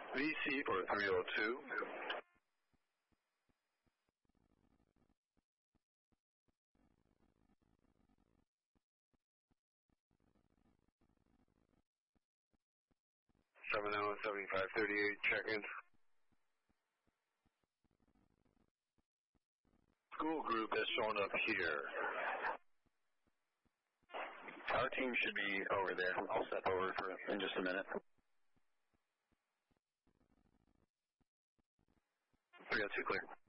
VC for 302. Seven zero 7538, check-in. School group has shown up here. Our team should be over there. I'll step over in just a minute. 302 clear.